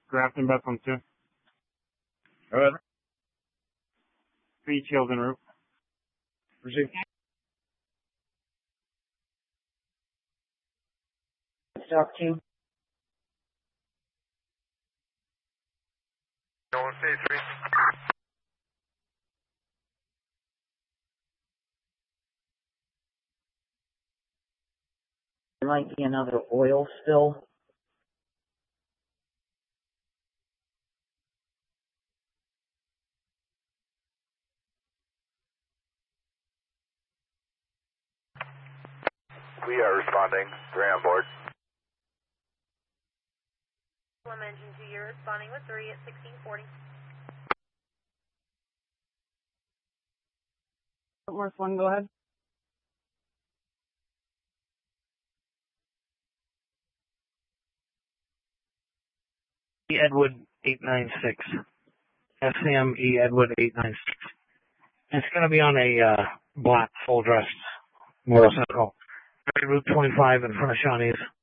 Grafton, Bethlehem 2. Alright. Beach Hills en route. Receive. Stock 2. Nolan State 3. There might be another oil spill. We are responding. They're on board. Engine 2, you're responding with 3 at 1640. North 1, go ahead. Edward 896. SCME Edward 896. It's going to be on a black full dressed motorcycle. Route 25 in front of Shawnee's.